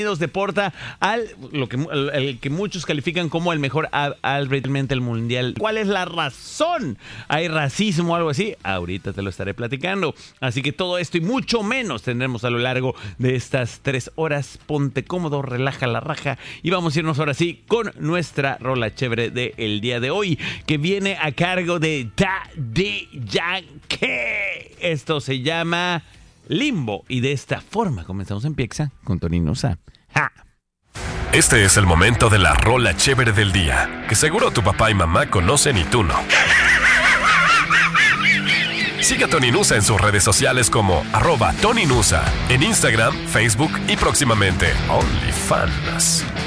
deporta el que muchos califican como el mejor realmente el mundial. ¿Cuál es la razón? ¿Hay racismo o algo así? Ahorita te lo estaré platicando. Así que todo esto y mucho menos tendremos a lo largo de estas 3 horas. Ponte cómodo, relaja la raja y vamos a irnos ahora sí con nuestra rola chévere del día de hoy, que viene a cargo de Daddy Yankee. Esto se llama Limbo y de esta forma comenzamos en Piexa con Tony Nusa. ¡Ja! Este es el momento de la rola chévere del día, que seguro tu papá y mamá conocen y tú no. Sigue a Tony Nusa en sus redes sociales como @TonyNusa, en Instagram, Facebook y próximamente OnlyFans.